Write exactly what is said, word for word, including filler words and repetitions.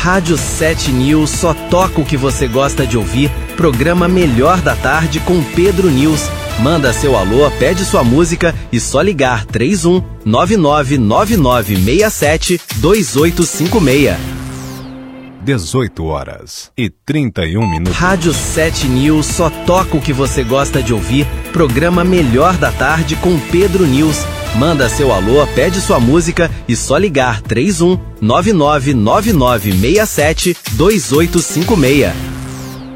Rádio sete News só toca o que você gosta de ouvir. Programa Melhor da Tarde com Pedro News. Manda seu alô, pede sua música e só ligar três um nove nove nove nove seis sete dois oito cinco seis. dezoito horas e trinta e um minutos. Rádio sete News só toca o que você gosta de ouvir. Programa Melhor da Tarde com Pedro News. Manda seu alô, pede sua música e só ligar três um nove nove nove nove seis sete dois oito cinco seis.